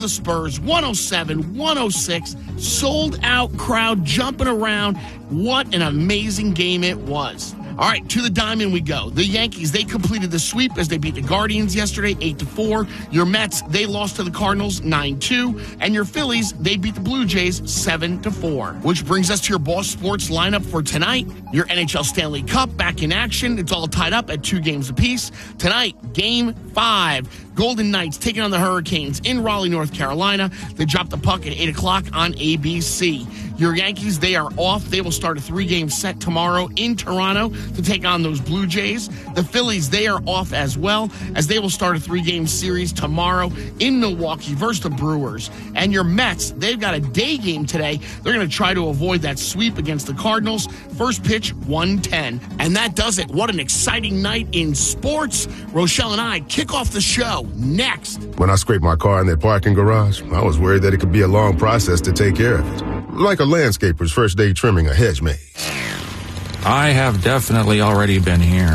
The Spurs, 107-106, sold out crowd jumping around. What an amazing game it was. All right, to the diamond we go. The Yankees, they completed the sweep as they beat the Guardians yesterday, 8-4. Your Mets, they lost to the Cardinals, 9-2. And your Phillies, they beat the Blue Jays, 7-4. Which brings us to your Boss Sports lineup for tonight. Your NHL Stanley Cup back in action. It's all tied up at 2 games apiece. Tonight, Game 5. Golden Knights taking on the Hurricanes in Raleigh, North Carolina. They drop the puck at 8 o'clock on ABC. Your Yankees, they are off. They will start a 3-game set tomorrow in Toronto to take on those Blue Jays. The Phillies, they are off as well, as they will start a 3-game series tomorrow in Milwaukee versus the Brewers. And your Mets, they've got a day game today. They're going to try to avoid that sweep against the Cardinals. First pitch, 1:10. And that does it. What an exciting night in sports. Rochelle and I kick off the show next. When I scraped my car in that parking garage, I was worried that it could be a long process to take care of it. Like a landscaper's first day trimming a hedge maze. I have definitely already been here.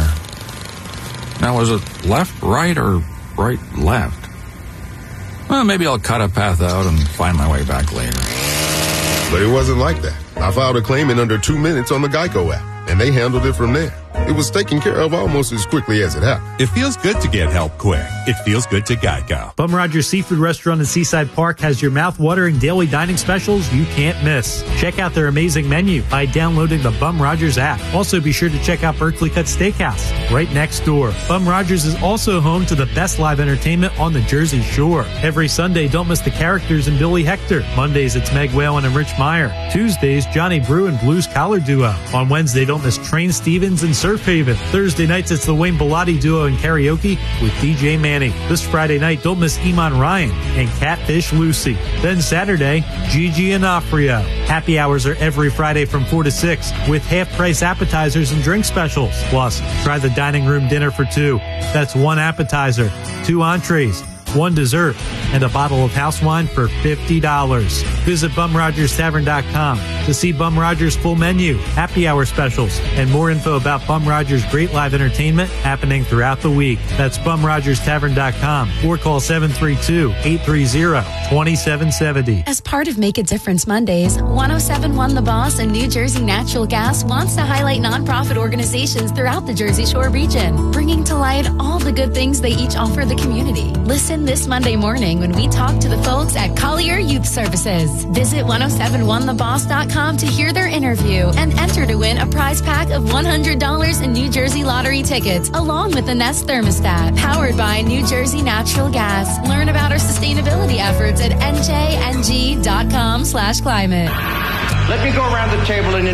Now, was it left, right, or right, left? Well, maybe I'll cut a path out and find my way back later. But it wasn't like that. I filed a claim in under 2 minutes on the Geico app, and they handled it from there. It was taken care of almost as quickly as it happened. It feels good to get help quick. It feels good to Geico. Bum Rogers Seafood Restaurant in Seaside Park has your mouth-watering daily dining specials you can't miss. Check out their amazing menu by downloading the Bum Rogers app. Also, be sure to check out Berkeley Cut Steakhouse right next door. Bum Rogers is also home to the best live entertainment on the Jersey Shore. Every Sunday, don't miss the characters in Billy Hector. Mondays, it's Meg Whalen and Rich Meyer. Tuesdays, Johnny Brew and Blues Collar Duo. On Wednesday, don't miss Train Stevens and Surf Haven. Thursday nights, it's the Wayne Bellotti Duo in karaoke with DJ Manny. This Friday night, don't miss Iman Ryan and Catfish Lucy. Then Saturday, Gigi Anafrio. Happy hours are every Friday from 4 to 6 with half-price appetizers and drink specials. Plus, try the dining room dinner for 2. That's 1 appetizer, 2 entrees, 1 dessert, and a bottle of house wine for $50. Visit BumRogersTavern.com to see Bum Rogers' full menu, happy hour specials, and more info about Bum Rogers' great live entertainment happening throughout the week. That's BumRogersTavern.com or call 732-830-2770. As part of Make a Difference Mondays, 107.1 The Boss and New Jersey Natural Gas wants to highlight nonprofit organizations throughout the Jersey Shore region, bringing to light all the good things they each offer the community. Listen this Monday morning when we talk to the folks at Collier Youth Services. Visit 1071theboss.com to hear their interview and enter to win a prize pack of $100 in New Jersey lottery tickets, along with a Nest thermostat, powered by New Jersey Natural Gas. Learn about our sustainability efforts at njng.com/climate. Let me go around the table and